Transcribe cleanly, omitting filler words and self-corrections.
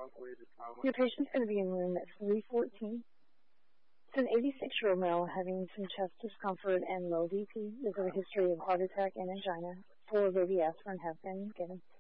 Your patient's going to be in room at 314. It's an 86-year-old male having some chest discomfort and low BP. There's a history of heart attack and angina. 4 baby aspirin have been given.